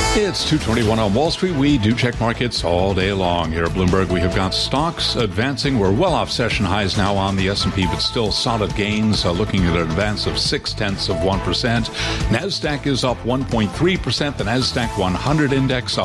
It's 2:21 on Wall Street. We do check markets all day long. Here at Bloomberg, we have got stocks advancing. We're well off session highs now on the S&P, but still solid gains, looking at an advance of 0.6%. NASDAQ is up 1.3%. The NASDAQ 100 index up